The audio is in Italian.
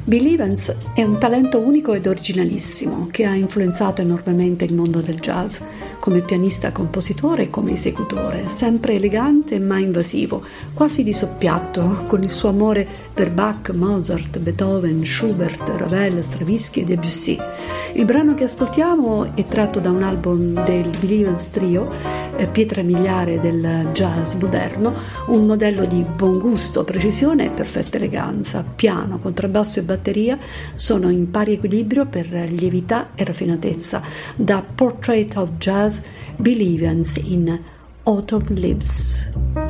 Bill Evans è un talento unico ed originalissimo che ha influenzato enormemente il mondo del jazz, come pianista, compositore e come esecutore, sempre elegante ma invasivo, quasi di soppiatto, con il suo amore per Bach, Mozart, Beethoven, Schubert, Ravel, Stravinsky e Debussy. Il brano che ascoltiamo è tratto da un album del Bill Evans Trio, pietra miliare del jazz moderno, un modello di buon gusto, precisione e perfetta eleganza. Piano, contrabbasso e batteria sono in pari equilibrio per lievità e raffinatezza. Da Portrait of Jazz, Bill Evans in Autumn Leaves.